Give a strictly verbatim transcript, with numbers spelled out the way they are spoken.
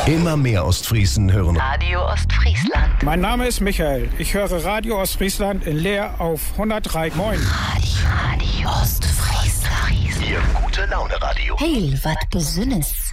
Immer mehr Ostfriesen hören Radio Ostfriesland. Mein Name ist Michael. Ich höre Radio Ostfriesland in Leer auf hundertdrei. Moin. Radio, Radio Ostfriesland. Ihr gute Laune Radio. Hey, wat besünnes.